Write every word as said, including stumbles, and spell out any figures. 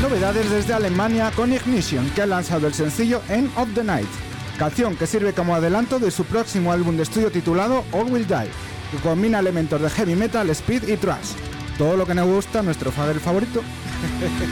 novedades desde Alemania con Ignition, que ha lanzado el sencillo End of the Night, canción que sirve como adelanto de su próximo álbum de estudio titulado All Will Die, que combina elementos de heavy metal, speed y thrash. Todo lo que nos gusta a nuestro Fagel favorito.